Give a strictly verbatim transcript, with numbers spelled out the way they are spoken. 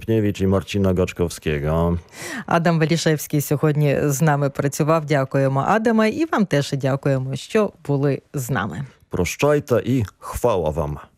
Michniewicz i Marcina Gaczkowskiego. Адам Валішевський сьогодні з нами працював. Дякуємо, Адаме, і вам теж дякуємо, що були з нами. Прощайте і хвала вам.